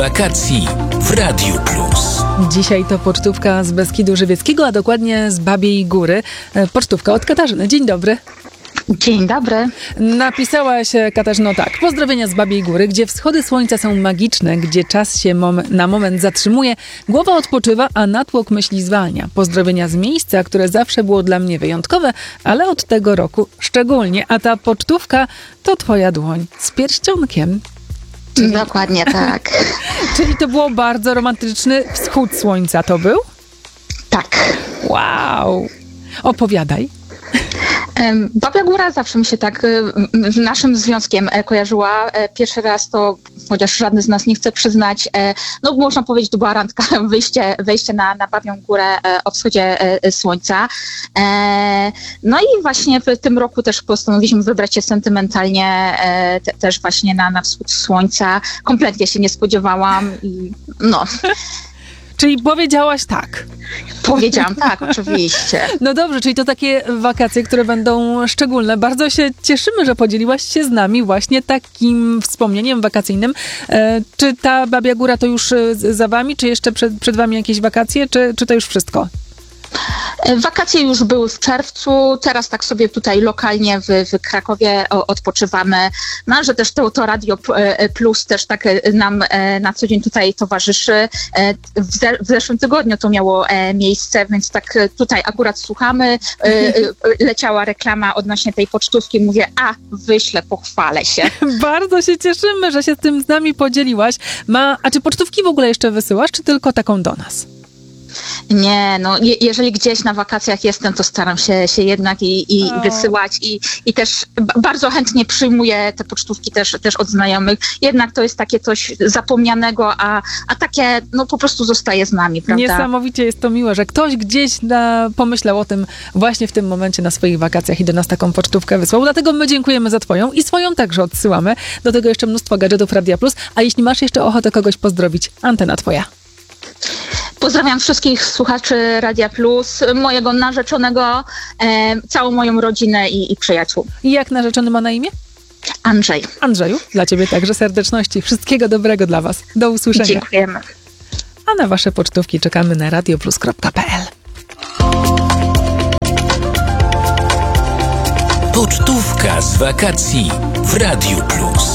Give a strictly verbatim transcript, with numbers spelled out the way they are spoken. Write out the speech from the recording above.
Wakacji w Radiu Plus. Dzisiaj to pocztówka z Beskidu Żywieckiego, a dokładnie z Babiej Góry. Pocztówka od Katarzyny. Dzień dobry. Dzień dobry. Napisałaś, Katarzyno, tak. Pozdrowienia z Babiej Góry, gdzie wschody słońca są magiczne, gdzie czas się mom- na moment zatrzymuje, głowa odpoczywa, a natłok myśli zwalnia. Pozdrowienia z miejsca, które zawsze było dla mnie wyjątkowe, ale od tego roku szczególnie. A ta pocztówka to twoja dłoń z pierścionkiem. Czyli... Dokładnie tak. Czyli to było bardzo romantyczny wschód słońca, to był? Tak. Wow. Opowiadaj. Babia Góra zawsze mi się tak z naszym związkiem kojarzyła. Pierwszy raz to, chociaż żadny z nas nie chce przyznać, no można powiedzieć, to była randka, wyjście, wejście na, na Babią Górę o wschodzie słońca. No i właśnie w tym roku też postanowiliśmy wybrać się sentymentalnie te, też właśnie na, na wschód słońca. Kompletnie się nie spodziewałam i no... Czyli powiedziałaś tak. Powiedziałam tak, oczywiście. No dobrze, czyli to takie wakacje, które będą szczególne. Bardzo się cieszymy, że podzieliłaś się z nami właśnie takim wspomnieniem wakacyjnym. E, czy ta Babia Góra to już za wami, czy jeszcze przed, przed wami jakieś wakacje, czy, czy to już wszystko? Wakacje już były w czerwcu, teraz tak sobie tutaj lokalnie w, w Krakowie odpoczywamy, no, że też to, to Radio Plus też tak nam na co dzień tutaj towarzyszy. W, ze, w zeszłym tygodniu to miało miejsce, więc tak tutaj akurat słuchamy. Leciała reklama odnośnie tej pocztówki, mówię, a wyślę, pochwalę się. Bardzo się cieszymy, że się tym z nami podzieliłaś. Ma, a czy pocztówki w ogóle jeszcze wysyłasz, czy tylko taką do nas? Nie, no je, jeżeli gdzieś na wakacjach jestem, to staram się, się jednak i, i wysyłać i, i też b- bardzo chętnie przyjmuję te pocztówki też, też od znajomych. Jednak to jest takie coś zapomnianego, a, a takie no po prostu zostaje z nami, prawda? Niesamowicie jest to miłe, że ktoś gdzieś na, pomyślał o tym właśnie w tym momencie na swoich wakacjach i do nas taką pocztówkę wysłał. Dlatego my dziękujemy za twoją i swoją także odsyłamy. Do tego jeszcze mnóstwo gadżetów Radia Plus. A jeśli masz jeszcze ochotę kogoś pozdrowić, antena twoja. Pozdrawiam wszystkich słuchaczy Radia Plus, mojego narzeczonego, e, całą moją rodzinę i, i przyjaciół. I jak narzeczony ma na imię? Andrzej. Andrzeju, dla ciebie także serdeczności. Wszystkiego dobrego dla was. Do usłyszenia. Dziękujemy. A na wasze pocztówki czekamy na radioplus kropka pe el. Pocztówka z wakacji w Radiu Plus.